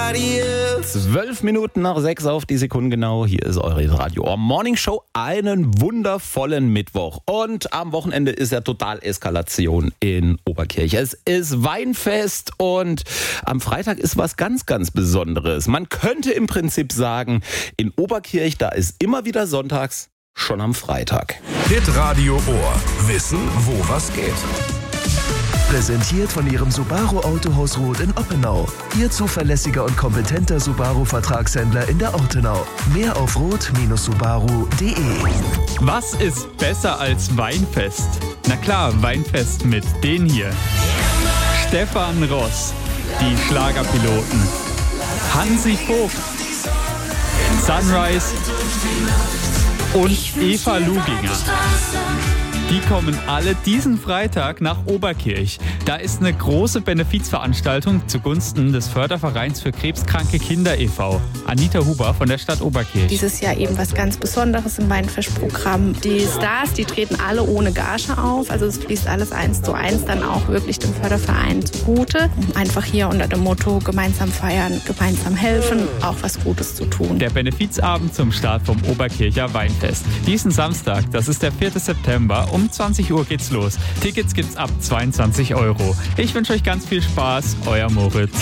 nobody else. 12 Minuten nach 6 auf die Sekunde genau. Hier ist eure Radio Ohr Morning Show. Einen wundervollen Mittwoch. Und am Wochenende ist ja total Eskalation in Oberkirch. Es ist Weinfest und am Freitag ist was ganz, ganz Besonderes. Man könnte im Prinzip sagen, in Oberkirch, da ist immer wieder sonntags, schon am Freitag. Hitradio Ohr. Wissen, wo was geht. Präsentiert von Ihrem Subaru Autohaus Roth in Oppenau. Ihr zuverlässiger und kompetenter Subaru-Vertragshändler in der Ortenau. Mehr auf roth-subaru.de. Was ist besser als Weinfest? Na klar, Weinfest mit den hier. Stefan Ross, die Schlagerpiloten. Hansi Vogt, Sunrise und Eva Luginger. Die kommen alle diesen Freitag nach Oberkirch. Da ist eine große Benefizveranstaltung zugunsten des Fördervereins für krebskranke Kinder e.V. Anita Huber von der Stadt Oberkirch. Dieses Jahr eben was ganz Besonderes im Weinfestprogramm. Die Stars, die treten alle ohne Gage auf. Also es fließt alles 1:1 dann auch wirklich dem Förderverein zugute. Einfach hier unter dem Motto gemeinsam feiern, gemeinsam helfen, auch was Gutes zu tun. Der Benefizabend zum Start vom Oberkircher Weinfest. Diesen Samstag, das ist der 4. September, um 20 Uhr geht's los. Tickets gibt's ab 22 €. Ich wünsche euch ganz viel Spaß. Euer Moritz.